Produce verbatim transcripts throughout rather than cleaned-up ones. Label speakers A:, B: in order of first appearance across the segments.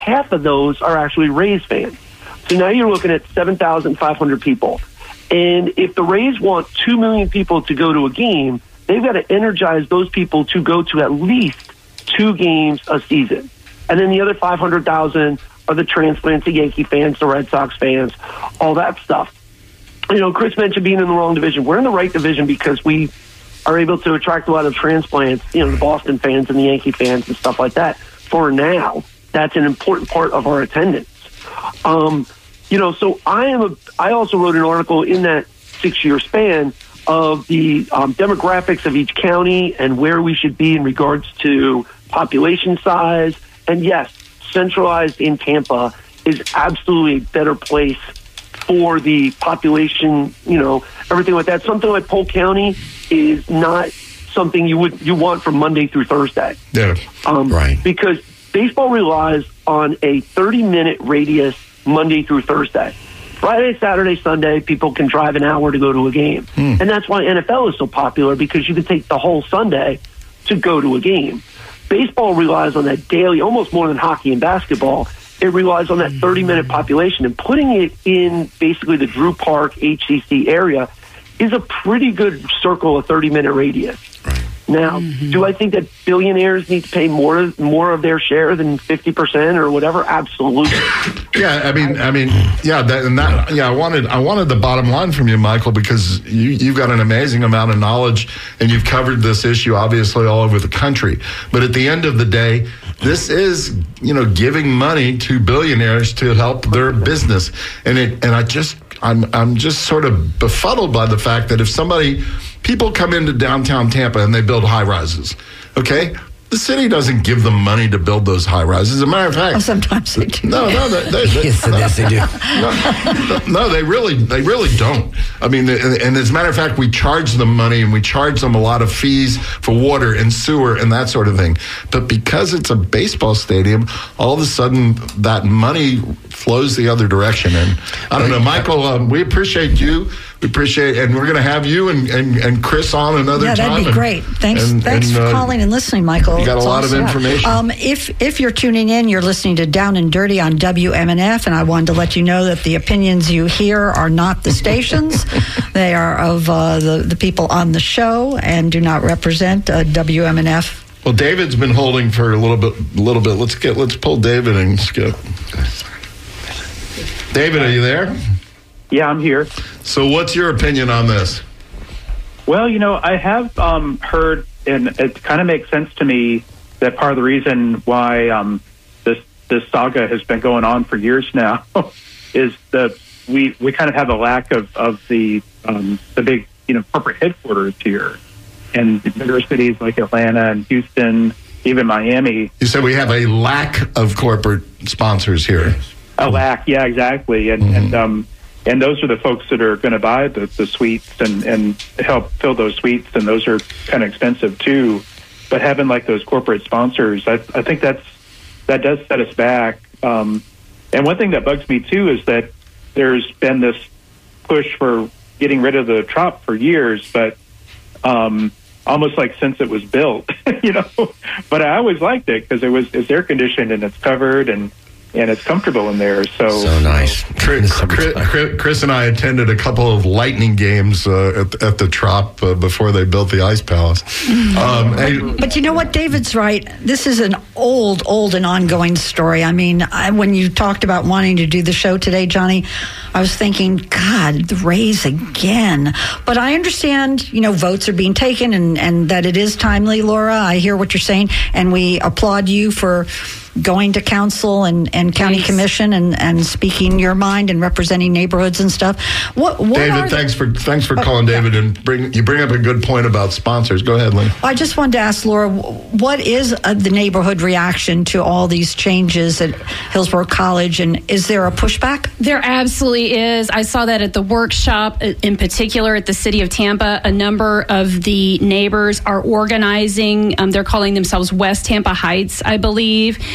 A: half of those are actually Rays fans. So now you're looking at seven thousand five hundred people. And if the Rays want two million people to go to a game, they've got to energize those people to go to at least two games a season. And then the other five hundred thousand are the transplants, the Yankee fans, the Red Sox fans, all that stuff. You know, Chris mentioned being in the wrong division. We're in the right division because we are able to attract a lot of transplants, you know, the Boston fans and the Yankee fans and stuff like that. For now, that's an important part of our attendance. Um, you know, so I am a, I also wrote an article in that six-year span of the um, demographics of each county and where we should be in regards to population size. And yes, centralized in Tampa is absolutely a better place for the population, you know, everything like that. Something like Polk County is not something you would you want from Monday through Thursday.
B: Yeah,
A: um,
B: right.
A: Because baseball relies on a thirty-minute radius Monday through Thursday. Friday, Saturday, Sunday, people can drive an hour to go to a game. Hmm. And that's why N F L is so popular, because you can take the whole Sunday to go to a game. Baseball relies on that daily, almost more than hockey and basketball. It relies on that thirty-minute population, and putting it in basically the Drew Park H C C area is a pretty good circle, a thirty-minute radius.
B: Right.
A: Now, mm-hmm. do I think that billionaires need to pay more more of their share than fifty percent or whatever? Absolutely.
B: Yeah, I mean, I mean, yeah, that, and that, yeah. I wanted, I wanted the bottom line from you, Michael, because you, you've got an amazing amount of knowledge, and you've covered this issue obviously all over the country. But at the end of the day, this is, you know, giving money to billionaires to help their business, and it, and I just, I'm, I'm just sort of befuddled by the fact that if somebody, people come into downtown Tampa and they build high rises, okay. The city doesn't give them money to build those high rises. As a matter of fact,
C: oh, sometimes they do.
B: No, no, they, they, they,
D: yes,
B: no,
D: yes, they do.
B: No, no, they really, they really don't. I mean, and as a matter of fact, we charge them money and we charge them a lot of fees for water and sewer and that sort of thing. But because it's a baseball stadium, all of a sudden that money flows the other direction. And I don't know, Michael, um, we appreciate you. We appreciate, and we're going to have you and, and, and Chris on another
C: yeah,
B: time.
C: Yeah, that'd be
B: and,
C: great. Thanks,
B: and,
C: thanks
B: and,
C: for
B: uh,
C: calling and listening, Michael.
B: You got
C: it's
B: a lot
C: awesome.
B: of information.
C: Um, if if you're tuning in, you're listening to Down and Dirty on W M N F, and I wanted to let you know that the opinions you hear are not the stations; they are of uh, the the people on the show, and do not represent uh, W M N F.
B: Well, David's been holding for a little bit. A little bit. Let's get. Let's pull David and skip. David, are you there?
E: Yeah, I'm here.
B: So what's your opinion on this?
E: Well, you know, I have um, heard, and it kind of makes sense to me, that part of the reason why um, this this saga has been going on for years now is that we we kind of have a lack of, of the um, the big, you know, corporate headquarters here. And bigger cities like Atlanta and Houston, even Miami.
B: You said we have a lack of corporate sponsors here.
E: A lack, yeah, exactly. And, mm-hmm. and um, And those are the folks that are going to buy the, the suites and, and help fill those suites, and those are kind of expensive too. But having like those corporate sponsors, I, I think that's that does set us back. Um, and one thing that bugs me too is that there's been this push for getting rid of the Trop for years, but um, almost like since it was built, you know. But I always liked it because it was it's air conditioned and it's covered and. And it's comfortable in there. So,
D: so nice.
B: Chris, Chris, Chris and I attended a couple of Lightning games uh, at, at the Trop uh, before they built the Ice Palace. Um,
C: but, but you know what? David's right. This is an old, old and ongoing story. I mean, I, when you talked about wanting to do the show today, Johnny, I was thinking, God, the Rays again. But I understand, you know, votes are being taken and, and that it is timely, Laura. I hear what you're saying. And we applaud you for going to council and, and county Thanks. commission and, and speaking your mind and representing neighborhoods and stuff. What, what
B: David, thanks the, for thanks for uh, calling, yeah. David, and bring you bring up a good point about sponsors. Go ahead, Lynn.
C: I just wanted to ask Laura, what is uh, the neighborhood reaction to all these changes at Hillsborough College, and is there a pushback?
F: There absolutely is. I saw that at the workshop, in particular at the city of Tampa. A number of the neighbors are organizing. Um, they're calling themselves West Tampa Heights, I believe.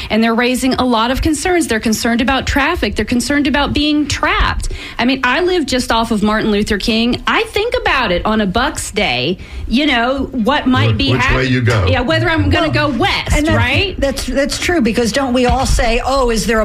F: and they're raising a lot of concerns. They're concerned about traffic. They're concerned about being trapped. I mean, I live just off of Martin Luther King. I think about it on a Bucks Day, you know, what might
B: Which,
F: be
B: which
F: hap-
B: way you go.
F: Yeah, whether I'm going to
C: Well,
F: go west,
C: and that,
F: right?
C: That's that's true, because don't we all say, oh, is there a